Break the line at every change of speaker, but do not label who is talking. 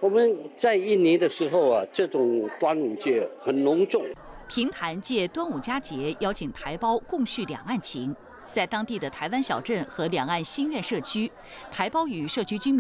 我们在印尼的时候啊，这种端午节很隆重。
评弹借端午佳节邀请台胞共叙两岸情，在当地的台湾小镇和两岸新苑社区，台胞与社区居民